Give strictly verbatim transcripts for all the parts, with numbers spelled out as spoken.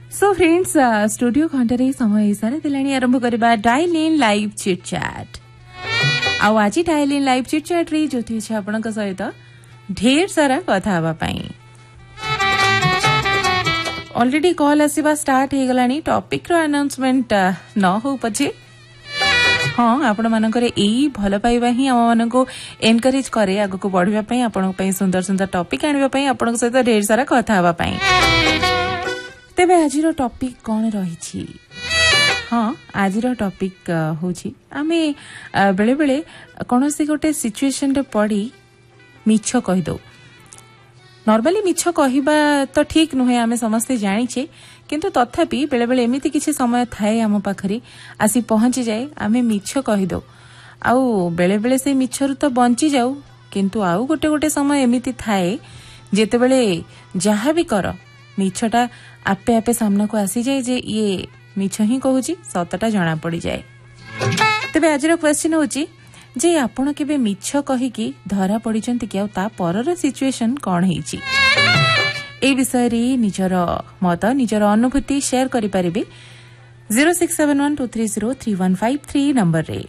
so friends studio घंटे समय इशारा दिलानी आरंभ करबा dial in live chit chat आउ आज dial in live chit chat रे जोथि अछि आपनक सहित ढेर सारा कथा हवा पई ऑलरेडी कॉल आसीबा स्टार्ट हे गलानी टॉपिक रो अनाउंसमेंट न हो पछे हाँ आपण मानकर एई भल पाइबा ही हम मानको एनकरेज करे आगो को बढ़िबा पई आपण पई सुंदर सुंदर टॉपिक आनिबा पई आपण सहित ढेर सारा कथा हवा पई तेबे आजिरो टॉपिक कोन रहिछि हाँ आजिरो टॉपिक होछि आमे बेले बेले कोनोसी गोटे सिचुएशन रे पड़ी मिछ कहि दो नॉर्मली मिछ कहिबा तो ठीक नुहे आमे समस्ते जानिछे किंतु तथापि बेले बेले एमिति किछि समय थाए आम पाखरी आसी पहुंची जाए आमे मिछ कहि दो आउ बेले बेले से मिछरु तो बंची जाऊ किंतु आउ गोटे गोटे समय एमिति थाए जेते बेले जहा भी कर मिछटा आपे आपे सामना को आसी जाए जे ये मिछ ही कहूची सतटा जाना पड़ी जाए तबे आजिरो क्वेश्चन होची जे आपण केबे मिछ कहि कि धरा पडिचंती कि आ ता परर सिचुएशन कोन हेची ए विषय रे निजर मत निजर अनुभूति शेयर करि परिबे zero six seven one two three zero three one five three number रे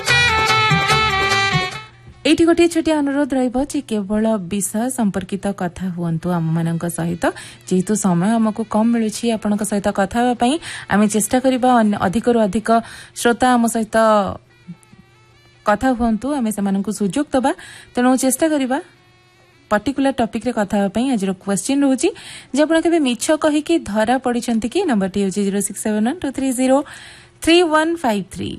एठी गोटे छोटी अनुरोध रहइबो जे केवल विषय संपर्कित कथा हुअंतु आम मानक सहित जेतु समय हमको कम मिलुछि आपनक सहित कथा होबा पई आमे चेष्टा करिबा अधिक रु अधिक श्रोता आम सहित कथा हुअंतु आमे सेमानकु सुजोग दबा तेणु चेष्टा करिबा पर्टिकुलर टॉपिक रे कथा होबा पई आजिरो क्वेश्चन रहउछि जे आपण केबे मिछ कहि कि धरा पडिचंती कि नंबर टी होछि zero six seven one two three zero three one five three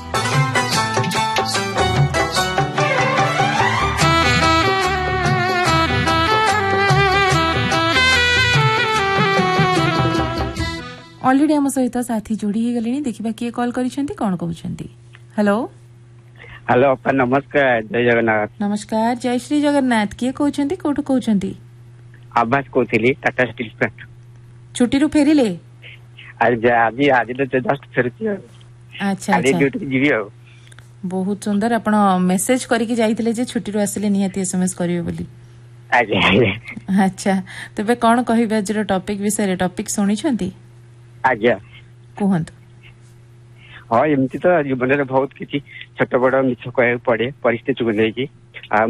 already हम सहित साथी जोड़ी हे गलेनी देखिबा किए कॉल करिसेंती कोन कहउछंती हेलो हेलो अपा नमस्कार जय जगन्नाथ नमस्कार जय श्री जगन्नाथ किए कहउछंती कोठो कहउछंती आवाज कोथिली टाटा स्टील प्लांट छुट्टी रु फेरिले आज आज आज तो जस्ट फेरती अच्छा आज अच्छा ड्यूटी जीवी हो बहुत सुंदर आपण मेसेज करिके जाइतिले जे छुट्टी रु आसिले निहाती एसएमएस करियो बोली आज अच्छा तबे कोन कहिबा जरो टॉपिक विषय रे टॉपिक सुनिछंती आज्ञा कहंतु हाँ एमती तो जीवन में बहुत किसी छोट बड़ मिछ कह पड़े परिस्थिति को लेकिन